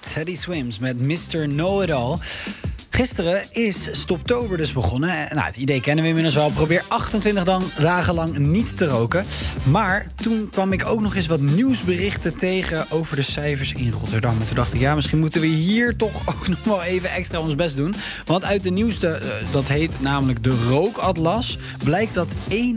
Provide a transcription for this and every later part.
Teddy Swims met Mr. Know-It-All. Gisteren is Stoptober dus begonnen. Nou, het idee kennen we inmiddels wel. Probeer 28 dagen lang niet te roken. Maar toen kwam ik ook nog eens wat nieuwsberichten tegen over de cijfers in Rotterdam. En toen dacht ik, ja, misschien moeten we hier toch ook nog wel even extra ons best doen. Want uit de nieuwste, dat heet namelijk de Rookatlas, blijkt dat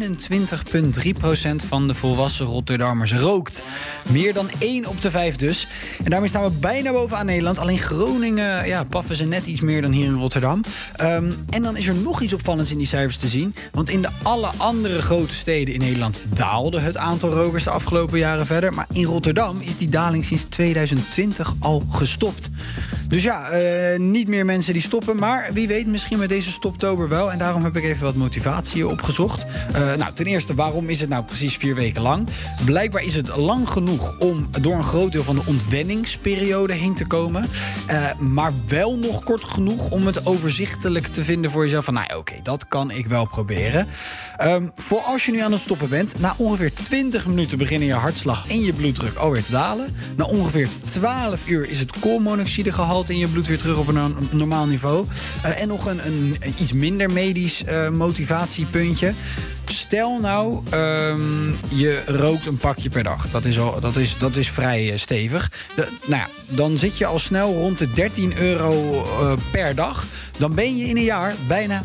21,3% van de volwassen Rotterdammers rookt. Meer dan 1 op de 5 dus. En daarmee staan we bijna bovenaan Nederland. Alleen Groningen, ja, paffen ze net iets meer dan hier in Rotterdam. En dan is er nog iets opvallends in die cijfers te zien. Want in alle andere grote steden in Nederland daalde het aantal rokers de afgelopen jaren verder. Maar in Rotterdam is die daling sinds 2020 al gestopt. Dus ja, niet meer mensen die stoppen. Maar wie weet, misschien met deze Stoptober wel. En daarom heb ik even wat motivatie opgezocht. Nou, ten eerste, waarom is het nou precies 4 weken lang? Blijkbaar is het lang genoeg om door een groot deel van de ontwenningsperiode heen te komen. Maar wel nog kort genoeg om het overzichtelijk te vinden voor jezelf. Van, nou oké, dat kan ik wel proberen. Voor als je nu aan het stoppen bent, na ongeveer 20 minuten beginnen je hartslag en je bloeddruk alweer te dalen. Na ongeveer 12 uur is het koolmonoxidegehalte in je bloed weer terug op een normaal niveau. En nog een iets minder medisch motivatiepuntje. Stel nou, je rookt een pakje per dag. Dat is vrij stevig. Nou ja, dan zit je al snel rond de €13 per dag. Dan ben je in een jaar bijna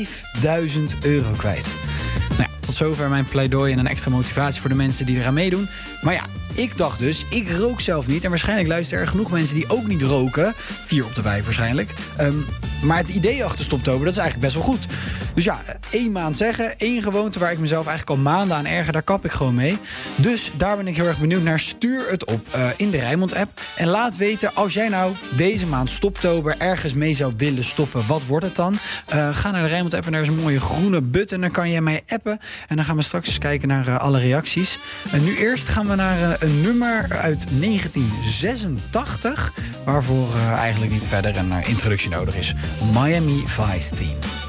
€5.000 kwijt. Nou ja, tot zover mijn pleidooi en een extra motivatie voor de mensen die eraan meedoen. Maar ja, ik dacht dus, ik rook zelf niet. En waarschijnlijk luisteren er genoeg mensen die ook niet roken. 4 op de 5 waarschijnlijk. Maar het idee achter Stoptober, dat is eigenlijk best wel goed. Dus ja, 1 maand zeggen, 1 gewoonte waar ik mezelf eigenlijk al maanden aan erger, daar kap ik gewoon mee. Dus daar ben ik heel erg benieuwd naar. Stuur het op in de Rijnmond-app. En laat weten, als jij nou deze maand Stoptober ergens mee zou willen stoppen, wat wordt het dan? Ga naar de Rijnmond-app en daar is een mooie groene button. En dan kan je mij appen. En dan gaan we straks eens kijken naar alle reacties. En nu eerst gaan we naar een nummer uit 1986... waarvoor eigenlijk niet verder een introductie nodig is. Miami Vice Team.